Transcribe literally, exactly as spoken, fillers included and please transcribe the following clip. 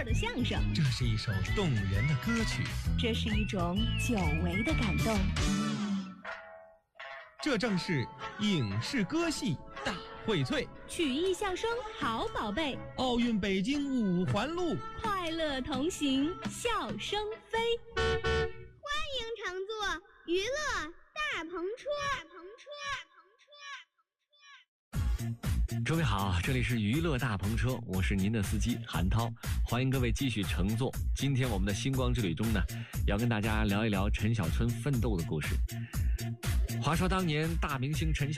的相声， 这是一首动人的歌曲， 这是一种久违的感动。 这正是影视歌戏大荟萃， 曲艺相声好宝贝， 奥运北京五环路， 快乐同行，笑声飞。 欢迎乘坐娱乐大篷车，大篷车，大篷车。 各位好，这里是娱乐大篷车，我是您的司机韩涛，欢迎各位继续乘坐。今天我们的星光之旅中呢，要跟大家聊一聊陈小春奋斗的故事。话说当年大明星陈小